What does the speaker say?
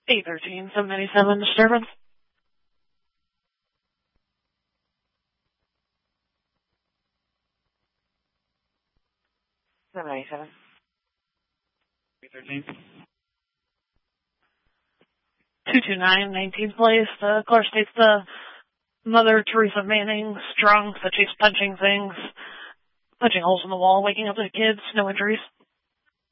813, 797 disturbance. 797. 813. 229, 19th place. The caller states the Mother Teresa Manning, strong, but she's punching things, punching holes in the wall, waking up the kids, no injuries.